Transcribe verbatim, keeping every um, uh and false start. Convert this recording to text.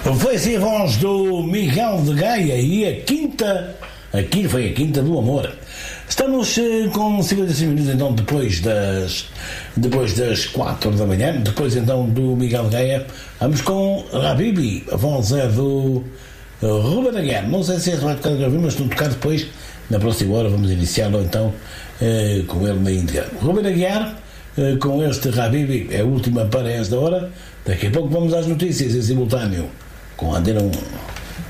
Foi assim a voz do Miguel de Gaia e a quinta, aqui foi a quinta do amor. Estamos eh, com cinquenta e cinco minutos então depois das depois das quatro da manhã, depois então do Miguel de Gaia, vamos com Habibi, a voz é do uh, Ruben Aguiar. Não sei se é vai tocar gravir, mas vamos tocar depois, na próxima hora vamos iniciá-lo então eh, com ele na íntegra. Ruben Aguiar, eh, com este Habibi, é a última para esta hora. Daqui a pouco vamos às notícias em simultâneo com a Antena um.